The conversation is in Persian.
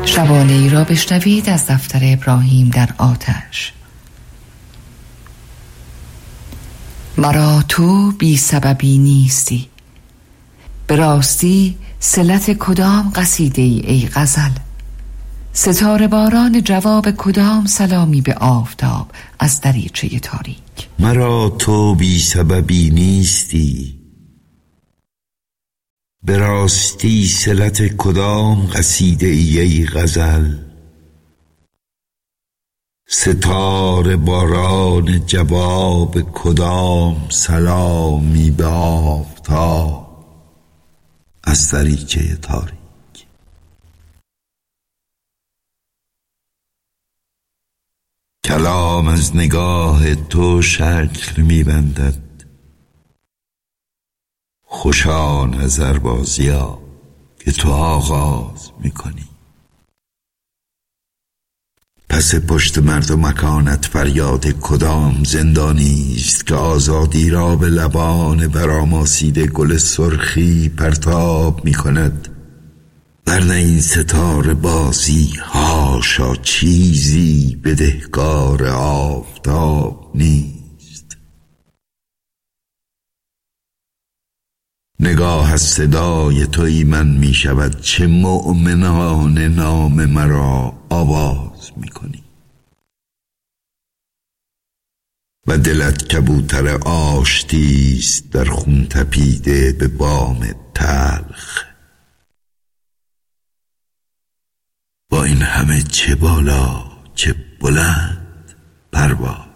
شبانه ای را بشنوید از دفتر ابراهیم در آتش. مرا تو بی سببی نیستی، به راستی صلت کدام قصیده ای غزل؟ ستاره باران جواب کدام سلامی به آفتاب از دریچه تاریک؟ مرا تو بی سببی نیستی، به راستی صلت کدام قصیده ای غزل؟ ستاره باران جواب کدام سلامی به آفتاب از دریچه تاریک؟ کلام از نگاه تو شکل می‌بندد، خوشا نظربازیا که تو آغاز می‌کنی. پس پشت مرد و مکانت فریاد کدام زندانی است که آزادی را به لبان برآماسیده گل سرخی پرتاب می‌کند؟ ورنه این ستاره بازی هاشا چیزی بدهکار آفتاب نیست. نگاه از صدای تویی من می شود چه مؤمنان نام مرا آواز می کنی و دلت کبوتر آشتیست در خون تپیده به بام تلخ. با این همه چه بالا چه بلند پرواز.